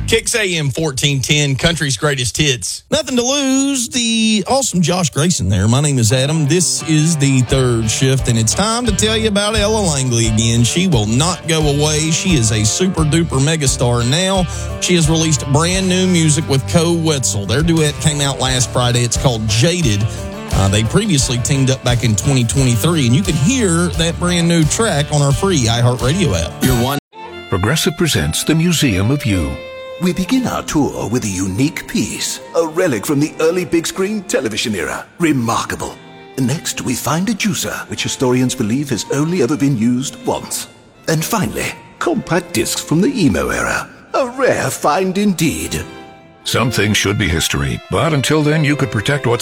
Kicks AM 1410, country's greatest hits. Nothing to lose. The awesome Josh Grayson there. My name is Adam. This is the third shift, and it's time to tell you about Ella Langley again. She will not go away. She is a super duper megastar now. She has released brand new music with Co Wetzel. Their duet came out last Friday. It's called Jaded. They previously teamed up back in 2023, and you can hear that brand new track on our free iHeartRadio app. Progressive presents The Museum of You. We begin our tour with a unique piece, a relic from the early big screen television era. Remarkable. Next, we find a juicer, which historians believe has only ever been used once. And finally, compact discs from the emo era. A rare find indeed. Some things should be history, but until then you could protect what's